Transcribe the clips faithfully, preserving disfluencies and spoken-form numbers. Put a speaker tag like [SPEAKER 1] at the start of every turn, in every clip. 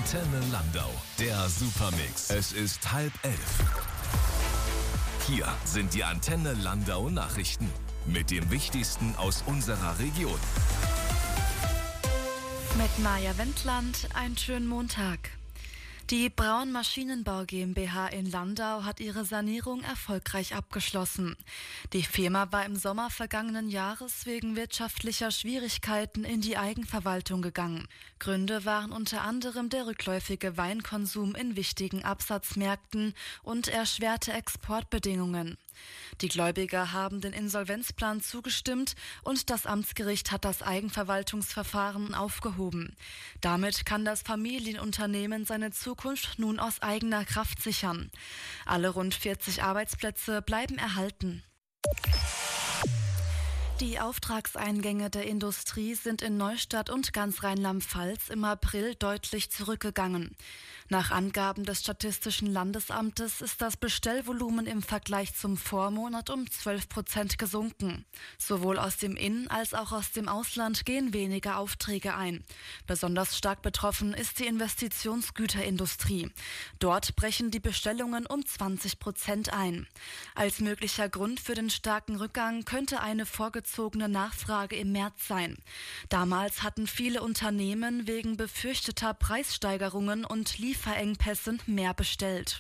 [SPEAKER 1] Antenne Landau, der Supermix. Es ist halb elf. Hier sind die Antenne Landau Nachrichten mit dem Wichtigsten aus unserer Region.
[SPEAKER 2] Mit Maja Wendland, einen schönen Montag. Die Braun Maschinenbau GmbH in Landau hat ihre Sanierung erfolgreich abgeschlossen. Die Firma war im Sommer vergangenen Jahres wegen wirtschaftlicher Schwierigkeiten in die Eigenverwaltung gegangen. Gründe waren unter anderem der rückläufige Weinkonsum in wichtigen Absatzmärkten und erschwerte Exportbedingungen. Die Gläubiger haben den Insolvenzplan zugestimmt und das Amtsgericht hat das Eigenverwaltungsverfahren aufgehoben. Damit kann das Familienunternehmen seine Zukunft nun aus eigener Kraft sichern. Alle rund vierzig Arbeitsplätze bleiben erhalten. Die Auftragseingänge der Industrie sind in Neustadt und ganz Rheinland-Pfalz im April deutlich zurückgegangen. Nach Angaben des Statistischen Landesamtes ist das Bestellvolumen im Vergleich zum Vormonat um zwölf Prozent gesunken. Sowohl aus dem In- als auch aus dem Ausland gehen weniger Aufträge ein. Besonders stark betroffen ist die Investitionsgüterindustrie. Dort brechen die Bestellungen um zwanzig Prozent ein. Als möglicher Grund für den starken Rückgang könnte eine vorgezogene Nachfrage im März sein. Damals hatten viele Unternehmen wegen befürchteter Preissteigerungen und Lieferengpässen mehr bestellt.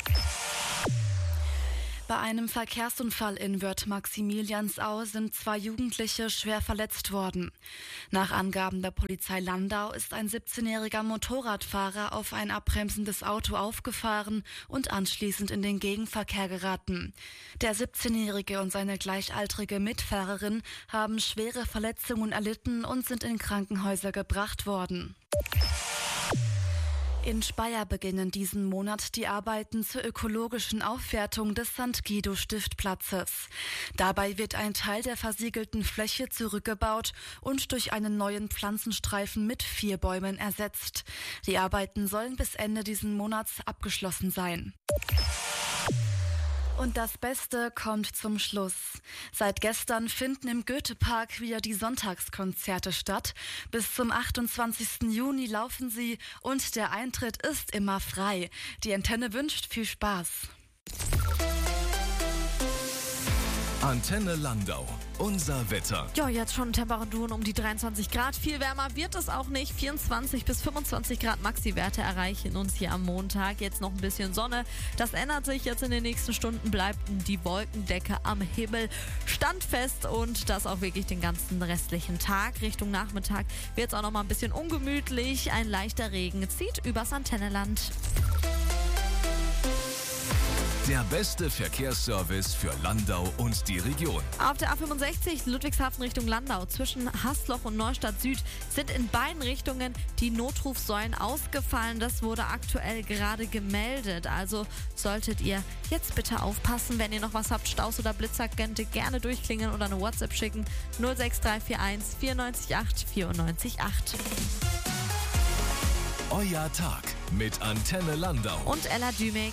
[SPEAKER 2] Bei einem Verkehrsunfall in Wörth-Maximiliansau sind zwei Jugendliche schwer verletzt worden. Nach Angaben der Polizei Landau ist ein siebzehnjähriger Motorradfahrer auf ein abbremsendes Auto aufgefahren und anschließend in den Gegenverkehr geraten. Der siebzehnjährige und seine gleichaltrige Mitfahrerin haben schwere Verletzungen erlitten und sind in Krankenhäuser gebracht worden. In Speyer beginnen diesen Monat die Arbeiten zur ökologischen Aufwertung des Sankt Guido-Stiftplatzes. Dabei wird ein Teil der versiegelten Fläche zurückgebaut und durch einen neuen Pflanzenstreifen mit vier Bäumen ersetzt. Die Arbeiten sollen bis Ende diesen Monats abgeschlossen sein. Und das Beste kommt zum Schluss. Seit gestern finden im Goethe-Park wieder die Sonntagskonzerte statt. Bis zum achtundzwanzigsten Juni laufen sie und der Eintritt ist immer frei. Die Antenne wünscht viel Spaß.
[SPEAKER 1] Antenne Landau, unser Wetter.
[SPEAKER 3] Ja, jetzt schon Temperaturen um die dreiundzwanzig Grad. Viel wärmer wird es auch nicht. vierundzwanzig bis fünfundzwanzig Grad Maxi-Werte erreichen uns hier am Montag. Jetzt noch ein bisschen Sonne. Das ändert sich jetzt in den nächsten Stunden. Bleibt die Wolkendecke am Himmel standfest und das auch wirklich den ganzen restlichen Tag. Richtung Nachmittag wird es auch noch mal ein bisschen ungemütlich. Ein leichter Regen zieht übers Antenneland.
[SPEAKER 1] Der beste Verkehrsservice für Landau und die Region.
[SPEAKER 3] Auf der A fünfundsechzig Ludwigshafen Richtung Landau zwischen Haßloch und Neustadt Süd sind in beiden Richtungen die Notrufsäulen ausgefallen. Das wurde aktuell gerade gemeldet. Also solltet ihr jetzt bitte aufpassen, wenn ihr noch was habt, Staus oder Blitzer, könnt ihr gerne durchklingeln oder eine WhatsApp schicken. null sechs drei vier eins vier neun acht vier neun acht.
[SPEAKER 1] Euer Tag mit Antenne Landau
[SPEAKER 3] Und Ella Dümig.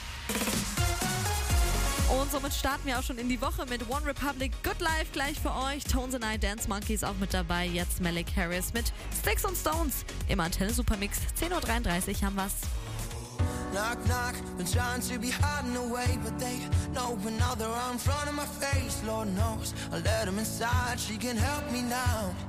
[SPEAKER 3] Und somit starten wir auch schon in die Woche mit One Republic, Good Life gleich für euch. Tones and I, Dance Monkeys auch mit dabei. Jetzt Malik Harris mit Sticks and Stones im Antenne Supermix. zehn Uhr dreiunddreißig haben wir's.
[SPEAKER 4] Knock, knock, been trying to be hiding away, but they know now they're out in front of my face. Lord knows, I let them inside, she can help me now.